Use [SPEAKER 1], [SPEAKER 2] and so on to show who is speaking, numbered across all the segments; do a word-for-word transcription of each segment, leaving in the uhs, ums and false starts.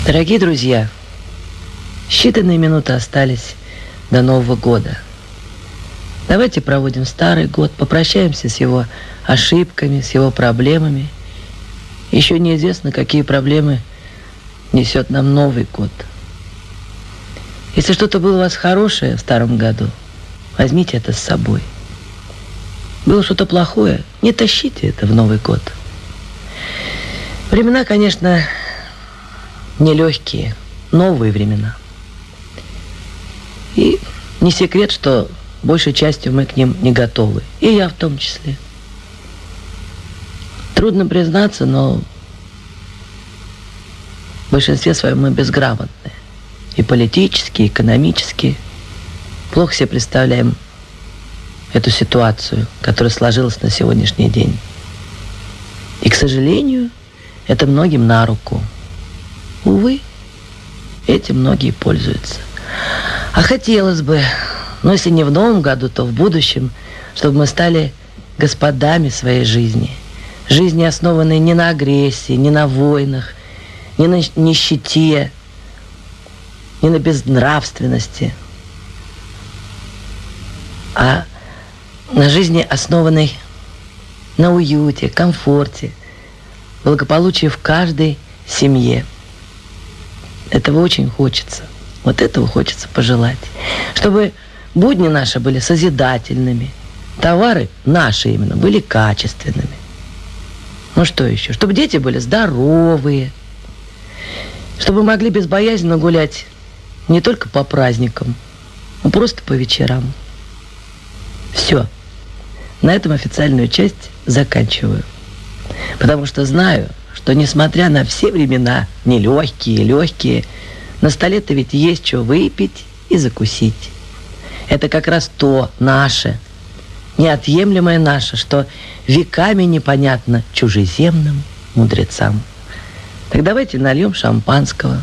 [SPEAKER 1] Дорогие друзья, считанные минуты остались до Нового года. Давайте проводим старый год, попрощаемся с его ошибками, с его проблемами. Еще неизвестно, какие проблемы несет нам Новый год. Если что-то было у вас хорошее в старом году, возьмите это с собой. Было что-то плохое, не тащите это в Новый год. Времена, конечно, нелегкие, новые времена. И не секрет, что большей частью мы к ним не готовы. И я в том числе. Трудно признаться, но в большинстве своем мы безграмотные. И политически, и экономически. Плохо себе представляем эту ситуацию, которая сложилась на сегодняшний день. И, к сожалению, это многим на руку. Увы, этим многие пользуются. А хотелось бы, но если не в новом году, то в будущем, чтобы мы стали господами своей жизни. Жизни, основанной не на агрессии, не на войнах, не на нищете, не на безнравственности, а на жизни, основанной на уюте, комфорте, благополучии в каждой семье. Этого очень хочется. Вот этого хочется пожелать. Чтобы будни наши были созидательными, товары наши именно были качественными. Ну что еще? Чтобы дети были здоровые, чтобы могли безбоязненно гулять не только по праздникам, но просто по вечерам. Все. На этом официальную часть заканчиваю. Потому что знаю, что несмотря на все времена, нелегкие, легкие, на столе-то ведь есть что выпить и закусить. Это как раз то наше, неотъемлемое наше, что веками непонятно чужеземным мудрецам. Так давайте нальем шампанского.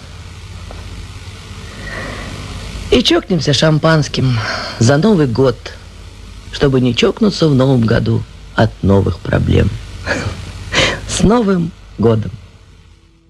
[SPEAKER 1] И чокнемся шампанским за Новый год, чтобы не чокнуться в Новом году от новых проблем. С Новым годом!